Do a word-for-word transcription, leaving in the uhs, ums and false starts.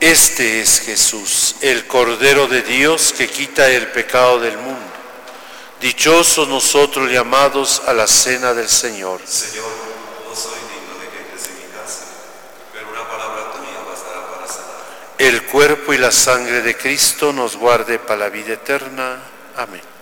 Este es Jesús, el Cordero de Dios que quita el pecado del mundo. Dichosos nosotros llamados a la cena del Señor. Señor, no soy digno de que entres en mi casa, pero una palabra tuya bastará para sanar. El cuerpo y la sangre de Cristo nos guarde para la vida eterna. Amén.